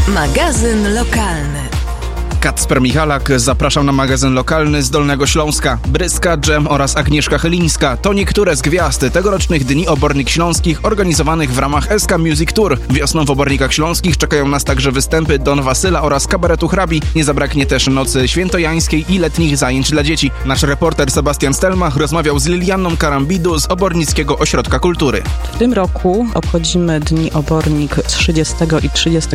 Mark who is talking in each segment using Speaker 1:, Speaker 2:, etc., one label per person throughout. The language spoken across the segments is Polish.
Speaker 1: Magazyn lokalny.
Speaker 2: Kacper Michalak, zapraszam na magazyn lokalny z Dolnego Śląska. Bryska, Dżem oraz Agnieszka Chylińska to niektóre z gwiazd tegorocznych Dni Obornik Śląskich organizowanych w ramach SK Music Tour. Wiosną w Obornikach Śląskich czekają nas także występy Don Wasyla oraz kabaretu Hrabi. Nie zabraknie też nocy świętojańskiej i letnich zajęć dla dzieci. Nasz reporter Sebastian Stelmach rozmawiał z Lilianną Karambidu z Obornickiego Ośrodka Kultury.
Speaker 3: W tym roku obchodzimy Dni Obornik 30 i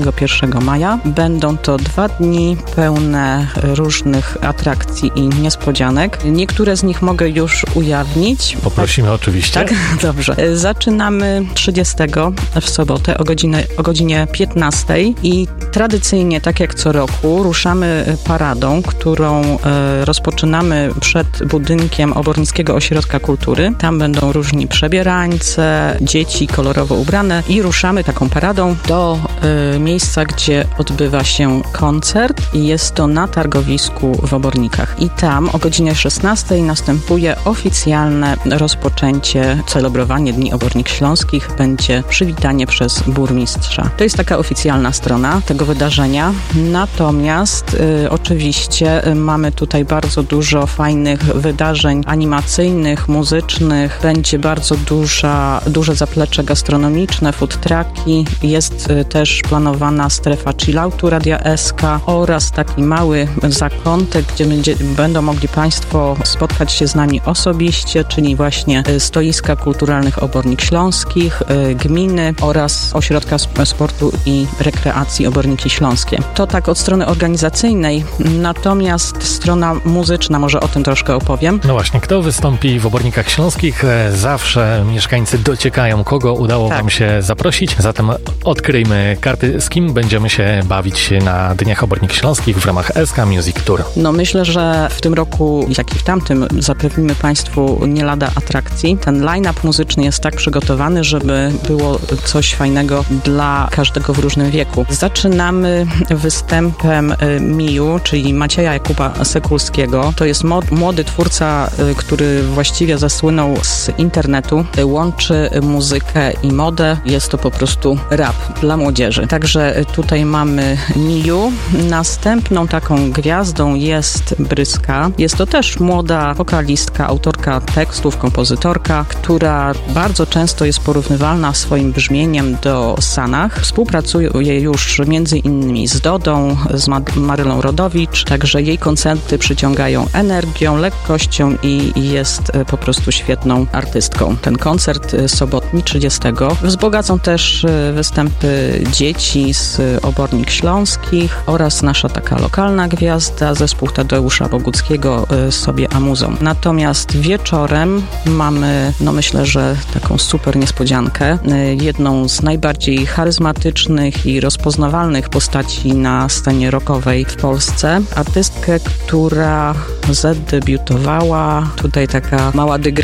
Speaker 3: 31 maja. Będą to 2 dni pełne różnych atrakcji i niespodzianek. Niektóre z nich mogę już ujawnić.
Speaker 4: Poprosimy oczywiście.
Speaker 3: Tak, dobrze. Zaczynamy 30 w sobotę o godzinie 15 i tradycyjnie, tak jak co roku, ruszamy paradą, którą rozpoczynamy przed budynkiem Obornickiego Ośrodka Kultury. Tam będą różni przebierańce, dzieci kolorowo ubrane i ruszamy taką paradą do miejsca, gdzie odbywa się koncert i jest to na targowisku w Obornikach. I tam o godzinie 16 następuje oficjalne rozpoczęcie, celebrowanie Dni Obornik Śląskich. Będzie przywitanie przez burmistrza. To jest taka oficjalna strona tego wydarzenia. Natomiast oczywiście mamy tutaj bardzo dużo fajnych wydarzeń animacyjnych, muzycznych. Będzie bardzo duże zaplecze gastronomiczne, food trucki. Jest też planowana strefa chilloutu Radia SK oraz taki mały zakątek, gdzie będą mogli Państwo spotkać się z nami osobiście, czyli właśnie stoiska kulturalnych Obornik Śląskich, gminy oraz Ośrodka Sportu i Rekreacji Oborniki Śląskie. To tak od strony organizacyjnej, natomiast strona muzyczna, może o tym troszkę opowiem.
Speaker 4: No właśnie, kto wystąpi w Obornikach Śląskich? Zawsze mieszkańcy dociekają, kogo udało Wam się zaprosić. Zatem odkryjmy karty, z kim będziemy się bawić na Dniach Obornik Śląskich w ramach SK Music Tour.
Speaker 3: No myślę, że w tym roku, jak i w tamtym, zapewnimy Państwu nie lada atrakcji. Ten line-up muzyczny jest tak przygotowany, żeby było coś fajnego dla każdego w różnym wieku. Zaczynamy występem Miju, czyli Macieja Jakuba Sekulskiego. To jest młody twórca, który właściwie zasłynął z internetu. Łączy muzykę i modę. Jest to po prostu rap dla młodzieży. Także tutaj mamy Miju. Następną taką gwiazdą jest Bryska. Jest to też młoda wokalistka, autorka tekstów, kompozytorka, która bardzo często jest porównywalna swoim brzmieniem do Sanach. Współpracuje już między innymi z Dodą, z Marylą Rodowicz, także jej koncerty przyciągają energią, lekkością i jest po prostu świetną artystką. Ten koncert sobotni 30 wzbogacą też występy dzieci z Obornik Śląskich oraz nasza taka lokalna gwiazda, zespół Tadeusza Boguckiego sobie amuzą. Natomiast wieczorem mamy, myślę, że taką super niespodziankę. Jedną z najbardziej charyzmatycznych i rozpoznawalnych postaci na scenie rockowej w Polsce. Artystkę, która zadebiutowała, tutaj taka mała dygresja,